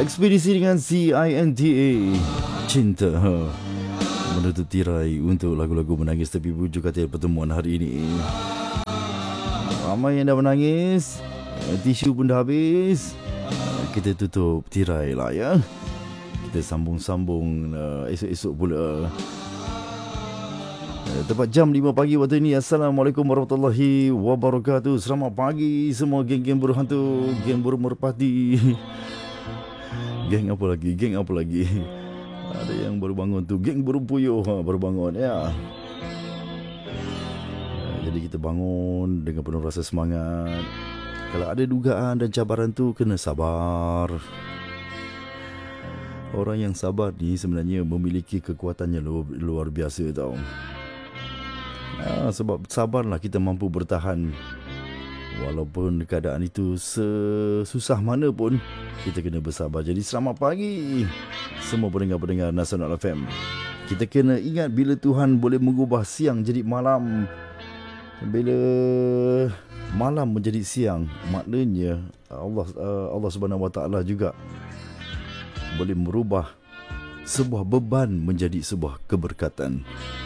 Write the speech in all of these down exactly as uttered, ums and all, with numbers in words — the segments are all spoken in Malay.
Ekspedisi dengan C I N T A, Cinta menutup tirai untuk lagu-lagu menangis tepi bujuk kata pertemuan hari ini. Ramai yang dah menangis, tisu pun dah habis. Kita tutup tirai lah ya. Kita sambung-sambung uh, esok-esok pula. Tepat jam lima pagi waktu ini. Assalamualaikum warahmatullahi wabarakatuh. Selamat pagi semua geng-geng buruh hantu, geng buruh merpati. Geng apa lagi? Geng apa lagi? Ada yang baru bangun tu, geng buruh puyuh ha, baru bangun ya. Jadi kita bangun dengan penuh rasa semangat. Kalau ada dugaan dan cabaran tu, kena sabar. Orang yang sabar ni sebenarnya memiliki kekuatannya luar, luar biasa tau. Ha, sebab sabarlah kita mampu bertahan. Walaupun keadaan itu sesusah mana pun, kita kena bersabar. Jadi selamat pagi semua pendengar-pendengar Nasional F M. Kita kena ingat bila Tuhan boleh mengubah siang jadi malam, bila malam menjadi siang, maknanya Allah Allah Subhanahu Wa Taala juga boleh merubah sebuah beban menjadi sebuah keberkatan.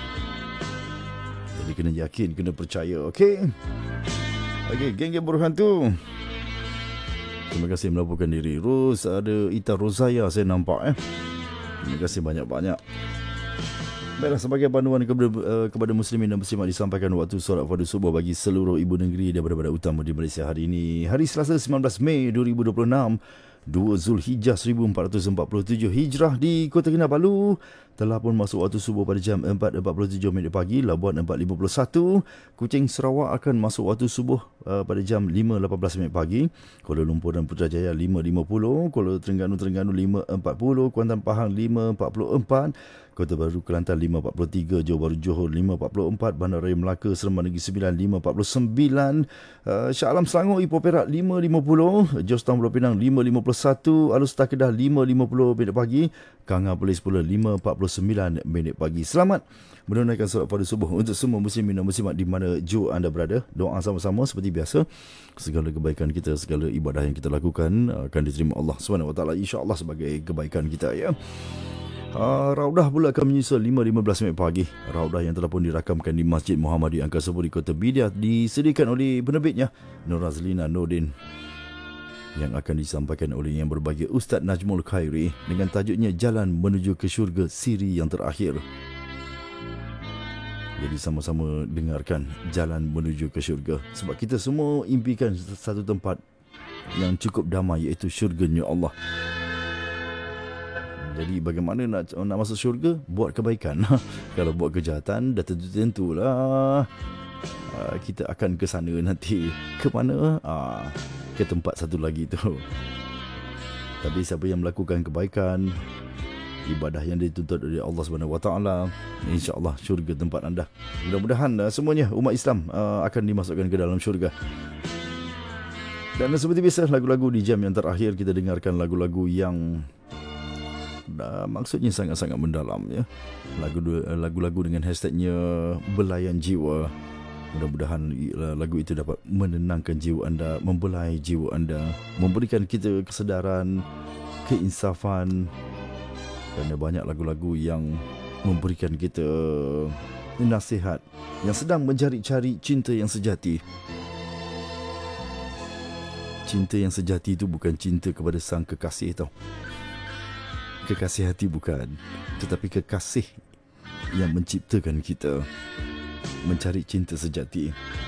Jadi kena yakin, kena percaya, okey? Okey, geng-geng buruh hantu. Terima kasih melaporkan diri. Ros, ada Ita Rozaya saya nampak eh. Terima kasih banyak-banyak. Baiklah, sebagai panduan kepada, uh, kepada muslimin dan muslimat disampaikan waktu solat fardu subuh bagi seluruh ibu negeri daripada badan utama di Malaysia hari ini. Hari Selasa sembilan belas Mei dua ribu dua puluh enam, dua Zulhijjah seribu empat ratus empat puluh tujuh Hijrah di Kota Kinabalu. Telah pun masuk waktu subuh pada jam empat empat puluh tujuh minit pagi, Labuan empat lima puluh satu. Kuching Sarawak akan masuk waktu subuh uh, pada jam lima lapan belas minit pagi. Kuala Lumpur dan Putrajaya lima lima puluh. Kuala Terengganu Terengganu lima empat puluh. Kuantan Pahang lima empat puluh empat. Kota Baru Kelantan lima empat puluh tiga. Johor Bahru Johor lima empat puluh empat. Bandaraya Melaka Seremban Negeri sembilan lima empat puluh sembilan. uh, Shah Alam Selangor Ipoh Perak lima lima puluh. Jos Town Pulau Pinang lima lima puluh satu. Alustar Kedah lima lima puluh minit pagi. Kanga Perlis pula lima empat puluh sembilan minit pagi. Selamat menunaikan solat fardu subuh untuk semua muslimin dan muslimat di mana jua anda berada. Doa sama-sama seperti biasa. Segala kebaikan kita, segala ibadah yang kita lakukan akan diterima Allah Subhanahu Wa Taala insya-Allah sebagai kebaikan kita ya. Uh, Raudah pula akan menyusul lima lima belas minit pagi. Raudah yang telah pun dirakamkan di Masjid Muhammadi Angkasa Puri Kota Bidyat disediakan oleh penerbitnya Nur Razlina Nordin, yang akan disampaikan oleh yang berbahagia Ustaz Najmul Khairi dengan tajuknya Jalan Menuju ke Syurga Siri yang Terakhir. Jadi sama-sama dengarkan Jalan Menuju ke Syurga, sebab kita semua impikan satu tempat yang cukup damai, iaitu syurganya Allah. Jadi bagaimana nak nak masuk syurga? Buat kebaikan. Kalau buat kejahatan, dah tentu-tentulah uh, kita akan ke sana nanti. Ke mana? Uh, ke tempat satu lagi tu. Tapi siapa yang melakukan kebaikan, ibadah yang dituntut oleh Allah Subhanahu Wa Taala, insya-Allah syurga tempat anda. Mudah-mudahan uh, semuanya umat Islam uh, akan dimasukkan ke dalam syurga. Dan seperti biasa, lagu-lagu di jam yang terakhir kita dengarkan lagu-lagu yang Dah, maksudnya sangat-sangat mendalam ya. Lagu lagu-lagu dengan hashtagnya Belayan Jiwa. Mudah-mudahan lagu itu dapat menenangkan jiwa anda, membelai jiwa anda, memberikan kita kesedaran, keinsafan. Kerana banyak lagu-lagu yang memberikan kita nasihat yang sedang mencari-cari cinta yang sejati. Cinta yang sejati itu bukan cinta kepada sang kekasih tau. Kekasih hati bukan, tetapi kekasih yang menciptakan kita. Mencari cinta sejati.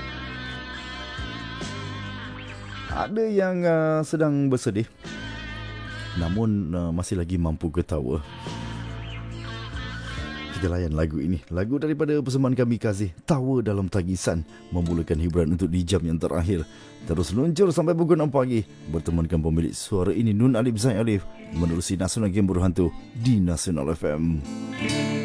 Ada yang uh, sedang bersedih, namun uh, masih lagi mampu ketawa. Kita layan lagu ini. Lagu daripada persembahan kami Kasih, Tawa Dalam Tangisan, memulakan hiburan untuk di jam yang terakhir. Terus luncur sampai pukul enam pagi. Bertemankan pemilik suara ini Nun Alif Zain Alif, menerusi Nasional Game Buruh Hantu di Nasional F M.